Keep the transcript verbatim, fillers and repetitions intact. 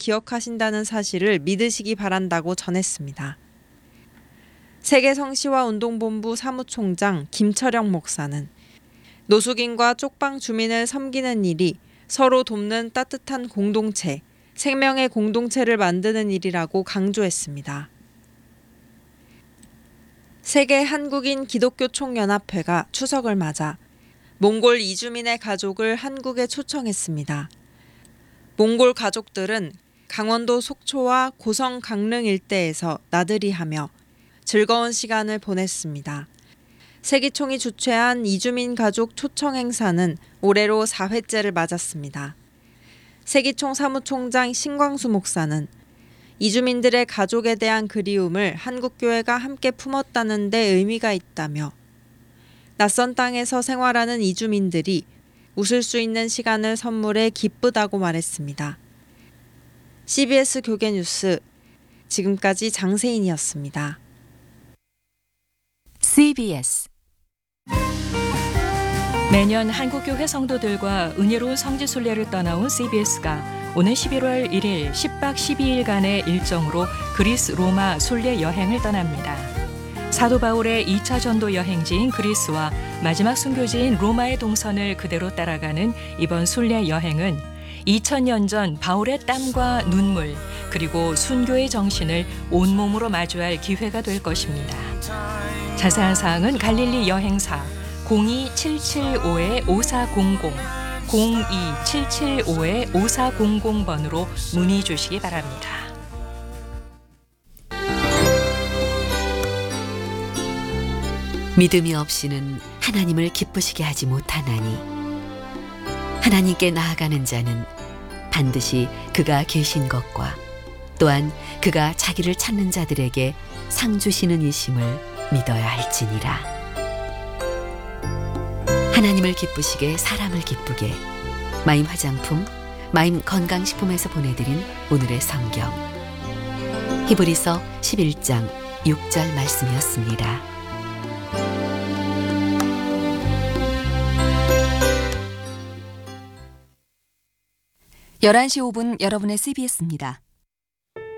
기억하신다는 사실을 믿으시기 바란다고 전했습니다. 세계성시화운동본부 사무총장 김철영 목사는 노숙인과 쪽방 주민을 섬기는 일이 서로 돕는 따뜻한 공동체, 생명의 공동체를 만드는 일이라고 강조했습니다. 세계 한국인 기독교 총연합회가 추석을 맞아 몽골 이주민의 가족을 한국에 초청했습니다. 몽골 가족들은 강원도 속초와 고성 강릉 일대에서 나들이 하며 즐거운 시간을 보냈습니다. 세기총이 주최한 이주민 가족 초청 행사는 올해로 사 회째를 맞았습니다. 세기총 사무총장 신광수 목사는 이주민들의 가족에 대한 그리움을 한국교회가 함께 품었다는 데 의미가 있다며 낯선 땅에서 생활하는 이주민들이 웃을 수 있는 시간을 선물해 기쁘다고 말했습니다. 씨비에스 교계뉴스 지금까지 장세인이었습니다. 씨비에스 매년 한국교회 성도들과 은혜로운 성지순례를 떠나온 씨비에스가 오는 십일월 일일 십 박 십이 일간의 일정으로 그리스 로마 순례 여행을 떠납니다. 사도 바울의 이 차 전도 여행지인 그리스와 마지막 순교지인 로마의 동선을 그대로 따라가는 이번 순례 여행은 이천 년 전 바울의 땀과 눈물 그리고 순교의 정신을 온몸으로 마주할 기회가 될 것입니다. 자세한 사항은 갈릴리 여행사 공이 칠칠오 오사공공 공이 칠칠오 오사공공 번으로 문의 주시기 바랍니다. 믿음이 없이는 하나님을 기쁘시게 하지 못하나니 하나님께 나아가는 자는 반드시 그가 계신 것과 또한 그가 자기를 찾는 자들에게 상 주시는 이심을 믿어야 할지니라. 하나님을 기쁘시게 사람을 기쁘게 마임 화장품, 마임 건강식품에서 보내드린 오늘의 성경 히브리서 십일 장 육 절 말씀이었습니다. 열한 시 오 분 여러분의 씨비에스입니다.